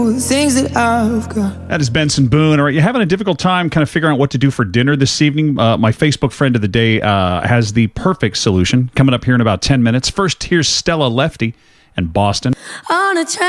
things that I've got. That is Benson Boone. All right, you're having a difficult time kind of figuring out what to do for dinner this evening. My Facebook friend of the day has the perfect solution coming up here in about 10 minutes. First, here's Stella Lefty and Boston. On a train